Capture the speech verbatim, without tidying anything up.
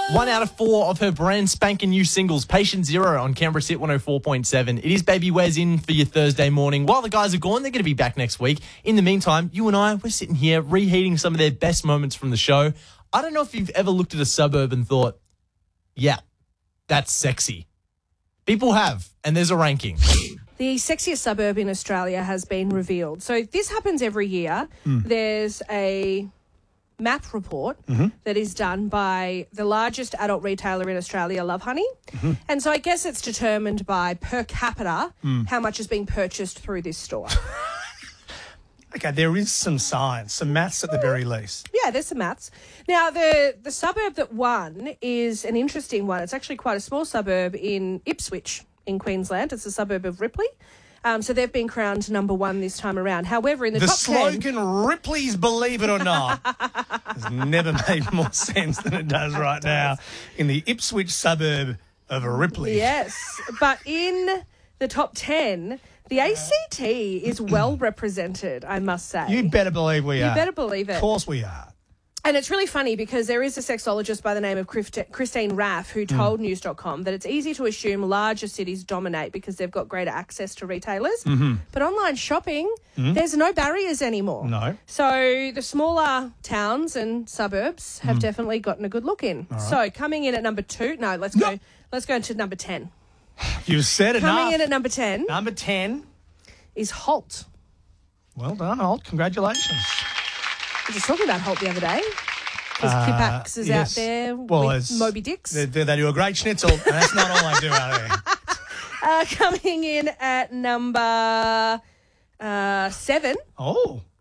One out of four of her brand spanking new singles, Patient Zero on Canberra's Hit one oh four point seven. It is Baby Wes in for your Thursday morning. While the guys are gone, they're going to be back next week. In the meantime, you and I, we're sitting here reheating some of their best moments from the show. I don't know if you've ever looked at a suburb and thought, yeah, that's sexy. People have, and there's a ranking. The sexiest suburb in Australia has been revealed. So this happens every year. Mm. There's a map report mm-hmm. that is done by the largest adult retailer in Australia, Love Honey. Mm-hmm. And so I guess it's determined by per capita mm. how much is being purchased through this store. Okay, there is some science, some maths at the very least. Yeah, there's some maths. Now, the, the suburb that won is an interesting one. It's actually quite a small suburb in Ipswich in Queensland. It's a suburb of Ripley. Um, so they've been crowned number one this time around. However, in the, the top slogan, ten... Ripley's Believe It or Not, has never made more sense than it does right it does. now in the Ipswich suburb of Ripley. Yes, but in the top ten, the A C T is well represented, I must say. You better believe we you are. You better believe it. Of course we are. And it's really funny because there is a sexologist by the name of Christine Raff who told mm. news dot com that it's easy to assume larger cities dominate because they've got greater access to retailers. Mm-hmm. But online shopping, mm. there's no barriers anymore. No. So the smaller towns and suburbs have mm. definitely gotten a good look in. Right. So coming in at number two, no, let's go. No. Let's go into number ten. You've said coming enough. Coming in at number ten. Number ten is Holt. Well done, Holt. Congratulations. I was just talking about Holt the other day because uh, Kipax is yes. out there well, with Moby Dicks. They, they do a great schnitzel, and that's not all I do out there. Uh, coming in at number uh, seven. Oh.